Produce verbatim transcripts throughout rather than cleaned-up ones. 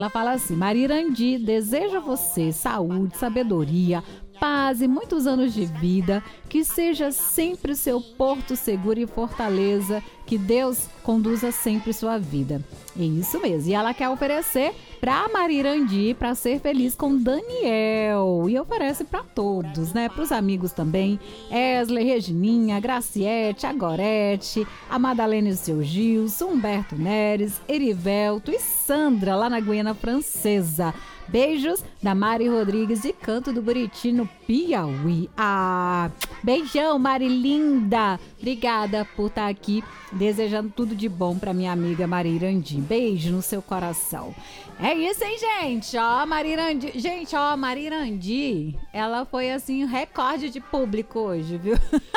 Ela fala assim: Maria Irandi deseja a você saúde, sabedoria, paz e muitos anos de vida, que seja sempre o seu porto seguro e fortaleza, que Deus conduza sempre sua vida. É isso mesmo. E ela quer oferecer para Maria Irandi, para ser feliz com Daniel. E oferece para todos, né? Para os amigos também. Esley, Regininha, Graciete, a Gorete, a Madalena e o seu Gilson, Humberto Neres, Erivelto e Sandra, lá na Guiana Francesa. Beijos da Mari Rodrigues de Canto do Buriti, no Piauí. Ah, beijão, Mari linda. Obrigada por estar aqui, desejando tudo de bom para minha amiga Maria Irandi. Beijo no seu coração. É isso, hein, gente? Ó, Maria Irandi. Gente, ó, Maria Irandi, ela foi, assim, recorde de público hoje, viu?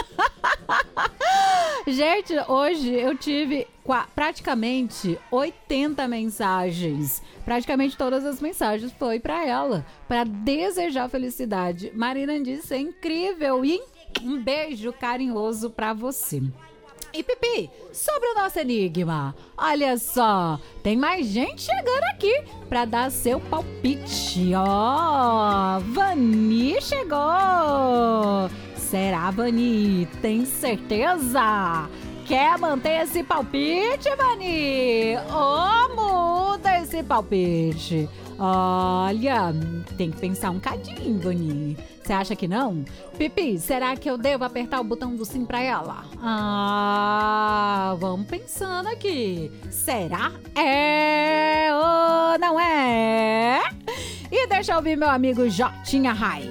Gente, hoje eu tive praticamente oitenta mensagens. Praticamente todas as mensagens foi para ela, para desejar felicidade. Maria Irandi, isso é incrível. E um beijo carinhoso para você. E Pipi, sobre o nosso enigma, olha só, tem mais gente chegando aqui para dar seu palpite. Ó, Vani chegou. Será, Vani? Tem certeza? Quer manter esse palpite, Vani? Ou muda esse palpite? Olha, tem que pensar um cadinho, Vani. Você acha que não? Pipi, será que eu devo apertar o botão do sim pra ela? Ah, vamos pensando aqui. Será? É ou não é? E deixa eu ouvir meu amigo Jotinha Rai.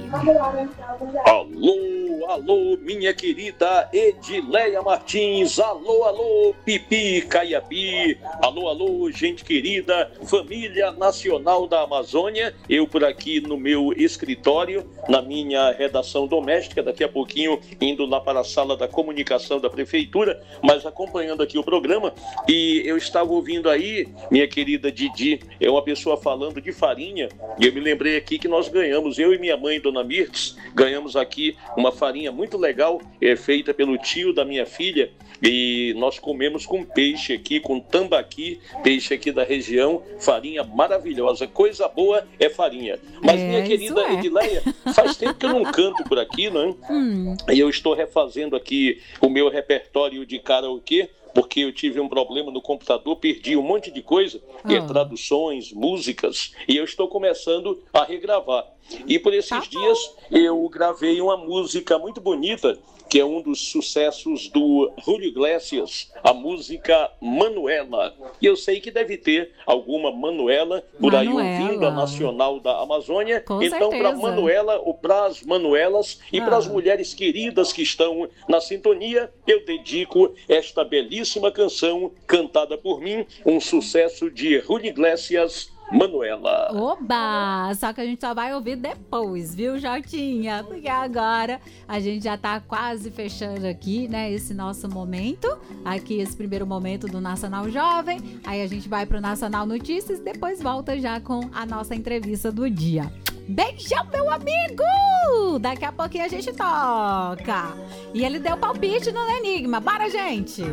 Alô, alô, minha querida Edileia Martins. Alô, alô, Pipi Caiabi. Alô, alô, gente querida, família nacional da Amazônia. Eu por aqui no meu escritório, na minha redação doméstica, daqui a pouquinho indo lá para a sala da comunicação da prefeitura, mas acompanhando aqui o programa. E eu estava ouvindo aí, minha querida Didi, é uma pessoa falando de farinha, e eu me lembrei aqui que nós ganhamos, eu e minha mãe, Dona Mirtes, ganhamos aqui uma farinha muito legal, é, feita pelo tio da minha filha, e nós comemos com peixe aqui, com tambaqui, peixe aqui da região, farinha maravilhosa, coisa boa é farinha. Mas é, minha querida é. Edileia, faz tempo que eu não canto por aqui, né? Hum. E eu estou refazendo aqui o meu repertório de karaokê, porque eu tive um problema no computador, perdi um monte de coisa, oh. é, traduções, músicas, e eu estou começando a regravar. E por esses tá dias eu gravei uma música muito bonita, que é um dos sucessos do Julio Iglesias, a música Manuela. E eu sei que deve ter alguma Manuela por Manuela. aí ouvindo a Nacional da Amazônia. Com então, para Manuela, ou para as Manuelas e ah. para as mulheres queridas que estão na sintonia, eu dedico esta belíssima canção cantada por mim, um sucesso de Julio Iglesias, Manuela. Oba! Só que a gente só vai ouvir depois, viu, Jotinha? Porque agora a gente já tá quase fechando aqui, né, esse nosso momento. Aqui, esse primeiro momento do Nacional Jovem. Aí a gente vai pro Nacional Notícias e depois volta já com a nossa entrevista do dia. Beijão, meu amigo! Daqui a pouquinho a gente toca. E ele deu palpite no enigma. Bora, gente!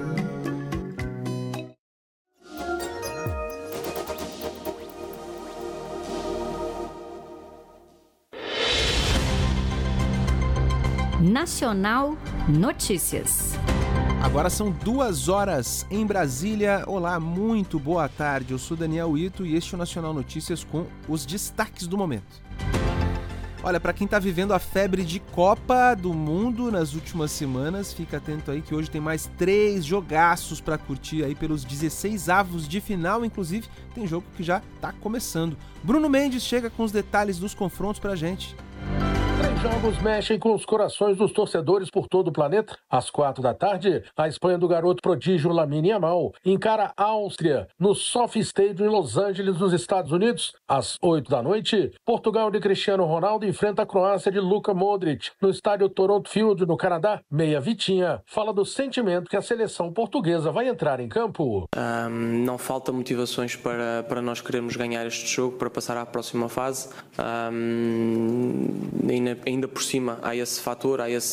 Nacional Notícias. Agora são duas horas em Brasília. Olá, muito boa tarde. Eu sou Daniel Ito e este é o Nacional Notícias com os destaques do momento. Olha, para quem está vivendo a febre de Copa do Mundo nas últimas semanas, fica atento aí que hoje tem mais três jogaços para curtir aí pelos dezesseis avos de final. Inclusive, tem jogo que já está começando. Bruno Mendes chega com os detalhes dos confrontos para a gente. Três jogos mexem com os corações dos torcedores por todo o planeta. Às quatro da tarde, a Espanha do garoto prodígio Lamine Yamal encara a Áustria no Sophie Stadium em Los Angeles, nos Estados Unidos. Às oito da noite, Portugal de Cristiano Ronaldo enfrenta a Croácia de Luka Modric no estádio Toronto Field, no Canadá. Meia Vitinha fala do sentimento que a seleção portuguesa vai entrar em campo. Um, não falta motivações para, para nós querermos ganhar este jogo, para passar à próxima fase. Um, ainda, ainda por cima há esse fator, há esse,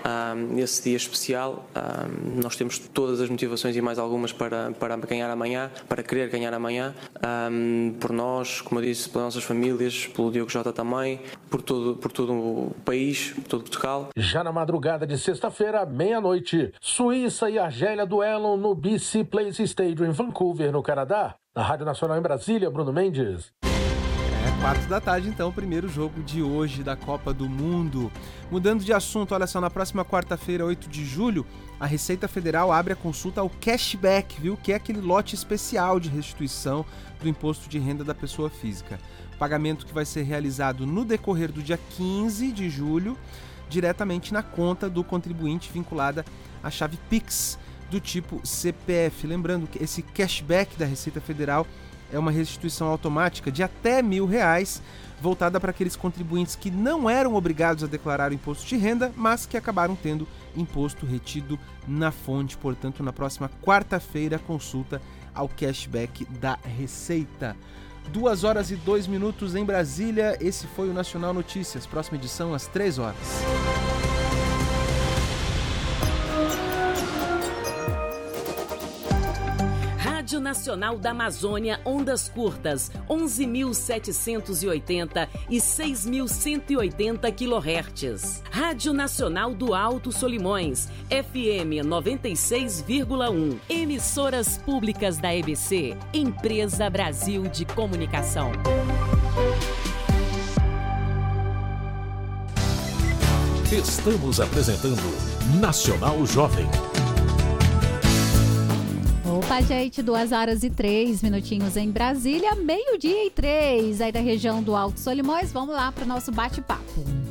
um, esse dia especial. Um, nós temos todas as motivações e mais algumas para, para ganhar amanhã, para querer ganhar amanhã, um, por nós, como eu disse, pelas nossas famílias, pelo Diogo Jota também, por todo, por todo o país, por todo Portugal. Já na madrugada de sexta-feira, meia-noite, Suíça e Argélia duelam no B C Place Stadium em Vancouver, no Canadá. Na Rádio Nacional em Brasília, Bruno Mendes. É quatro da tarde, então, o primeiro jogo de hoje da Copa do Mundo. Mudando de assunto, olha só, na próxima quarta-feira, oito de julho, a Receita Federal abre a consulta ao cashback, viu? Que é aquele lote especial de restituição do imposto de renda da pessoa física. Pagamento que vai ser realizado no decorrer do dia quinze de julho, diretamente na conta do contribuinte vinculada à chave Pix do tipo C P F. Lembrando que esse cashback da Receita Federal é uma restituição automática de até mil reais, voltada para aqueles contribuintes que não eram obrigados a declarar o imposto de renda, mas que acabaram tendo imposto retido na fonte. Portanto, na próxima quarta-feira, consulta ao cashback da Receita. Duas horas e dois minutos em Brasília. Esse foi o Nacional Notícias. Próxima edição às três horas. Rádio Nacional da Amazônia, ondas curtas, onze mil setecentos e oitenta e seis mil cento e oitenta quilohertz. Rádio Nacional do Alto Solimões, F M noventa e seis vírgula um. Emissoras públicas da E B C, Empresa Brasil de Comunicação. Estamos apresentando Nacional Jovem. Opa, gente, duas horas e três minutinhos em Brasília, meio-dia e três, aí da região do Alto Solimões. Vamos lá para o nosso bate-papo.